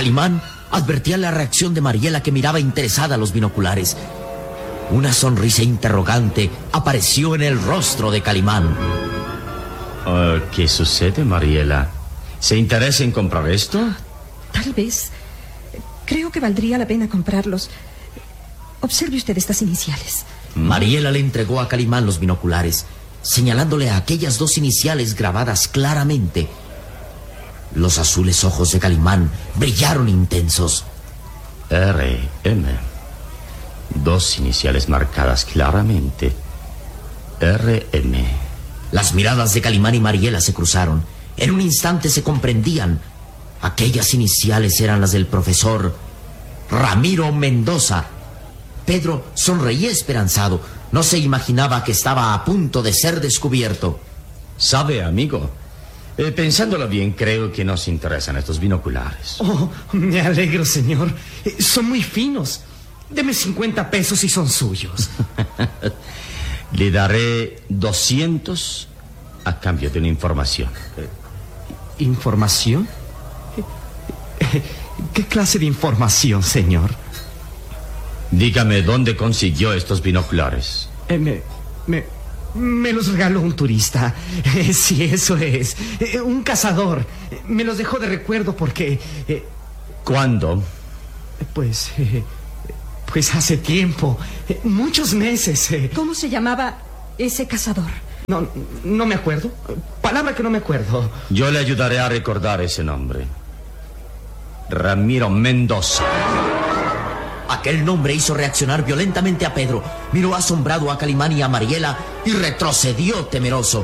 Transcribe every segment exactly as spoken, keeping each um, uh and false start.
Calimán advertía la reacción de Mariela, que miraba interesada a los binoculares. Una sonrisa interrogante apareció en el rostro de Calimán. Uh, ¿Qué sucede, Mariela? ¿Se interesa en comprar esto? Tal vez. Creo que valdría la pena comprarlos. Observe usted estas iniciales. Mariela le entregó a Calimán los binoculares, señalándole a aquellas dos iniciales grabadas claramente. Los azules ojos de Calimán brillaron intensos. R M. Dos iniciales marcadas claramente. R M. Las miradas de Calimán y Mariela se cruzaron. En un instante se comprendían. Aquellas iniciales eran las del profesor Ramiro Mendoza. Pedro sonreía esperanzado. No se imaginaba que estaba a punto de ser descubierto. ¿Sabe, amigo? Eh, pensándolo bien, creo que nos interesan estos binoculares. Oh, me alegro, señor. Eh, son muy finos. Deme cincuenta pesos y son suyos. Le daré doscientos a cambio de una información. ¿Información? ¿Qué clase de información, señor? Dígame, ¿dónde consiguió estos binoculares? Eh, me, me, me los regaló un turista. Eh, sí, eso es. Eh, un cazador. Me los dejó de recuerdo porque... Eh, ¿Cuándo? Pues... Eh, pues hace tiempo. Eh, muchos meses. Eh. ¿Cómo se llamaba ese cazador? No, no me acuerdo. Palabra que no me acuerdo. Yo le ayudaré a recordar ese nombre. Ramiro Mendoza. Aquel nombre hizo reaccionar violentamente a Pedro. Miró asombrado a Calimán y a Mariela y retrocedió temeroso.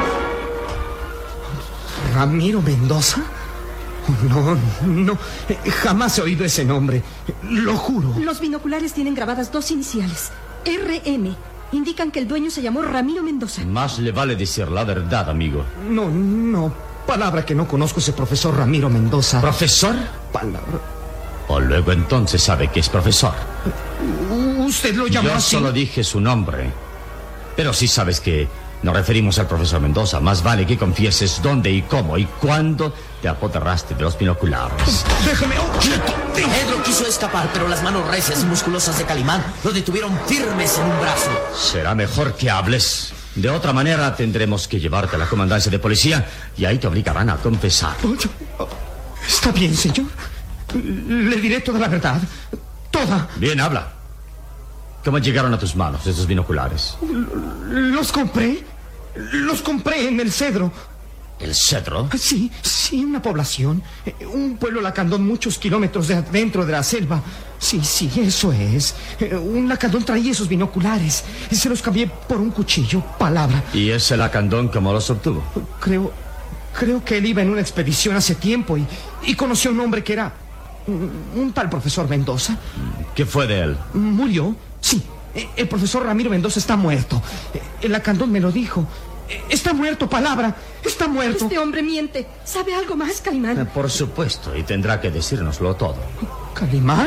¿Ramiro Mendoza? No, no, jamás he oído ese nombre. Lo juro. Los binoculares tienen grabadas dos iniciales. R M. Indican que el dueño se llamó Ramiro Mendoza. Más le vale decir la verdad, amigo. No, no. Palabra que no conozco ese profesor Ramiro Mendoza. ¿Profesor? Palabra. O luego entonces sabe que es profesor. ¿Usted lo llamó Yo así? solo dije su nombre. Pero sí sabes que nos referimos al profesor Mendoza. Más vale que confieses dónde y cómo y cuándo te apoderaste de los binoculares. Déjame. Oh, quieto. Pedro quiso escapar, pero las manos recias y musculosas de Calimán lo detuvieron firmes en un brazo. Será mejor que hables. De otra manera tendremos que llevarte a la comandancia de policía y ahí te obligarán a confesar. Oh, está bien, señor. Le diré toda la verdad. Toda. Bien, habla. ¿Cómo llegaron a tus manos esos binoculares? Los compré. Los compré en el Cedro. ¿El Cedro? Sí, sí, una población. Un pueblo lacandón muchos kilómetros de adentro de la selva. Sí, sí, eso es. Un lacandón traía esos binoculares. Se los cambié por un cuchillo, palabra. ¿Y ese lacandón cómo los obtuvo? Creo... Creo que él iba en una expedición hace tiempo y, y conoció a un hombre que era... Un, un tal profesor Mendoza. ¿Qué fue de él? ¿Murió? Sí. El profesor Ramiro Mendoza está muerto. El lacandón me lo dijo. Está muerto, palabra. Está muerto. Este hombre miente. ¿Sabe algo más, Calimán? Por supuesto, y tendrá que decírnoslo todo. ¿Calimán?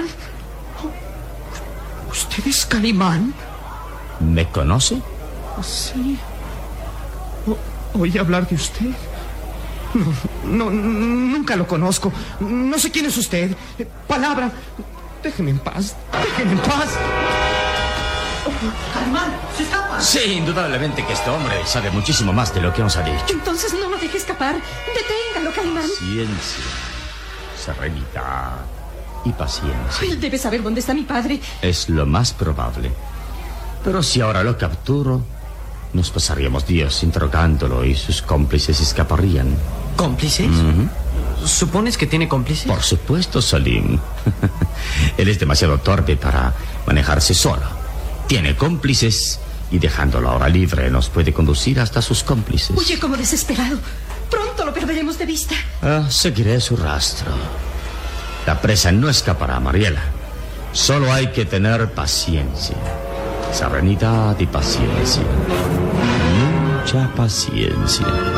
¿Usted es Calimán? ¿Me conoce? Sí. O, ¿Oí hablar de usted? No, no, nunca lo conozco. No sé quién es usted. Palabra. Déjeme en paz. Déjeme en paz. Calimán, se escapa. Sí, indudablemente que este hombre sabe muchísimo más de lo que nos ha dicho. Entonces no lo deje escapar. Deténgalo, Calimán. Ciencia, serenidad y paciencia. Él debe saber dónde está mi padre. Es lo más probable. Pero si ahora lo capturo, nos pasaríamos días interrogándolo y sus cómplices escaparían. ¿Cómplices? Uh-huh. ¿Supones que tiene cómplices? Por supuesto, Salim. Él es demasiado torpe para manejarse solo. Tiene cómplices y dejándolo ahora libre nos puede conducir hasta sus cómplices. Oye, como desesperado. Pronto lo perderemos de vista. Ah, seguiré su rastro. La presa no escapará, Mariela. Solo hay que tener paciencia. Serenidad y paciencia. Mucha paciencia.